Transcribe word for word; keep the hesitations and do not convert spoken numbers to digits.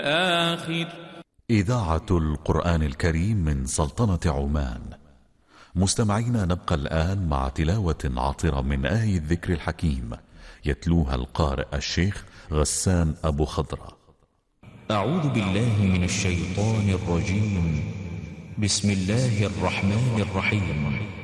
آخر. إذاعة القرآن الكريم من سلطنة عمان. مستمعينا، نبقى الآن مع تلاوة عطرة من آية الذكر الحكيم يتلوها القارئ الشيخ غسان أبو خضرة. أعوذ بالله من الشيطان الرجيم. بسم الله الرحمن الرحيم.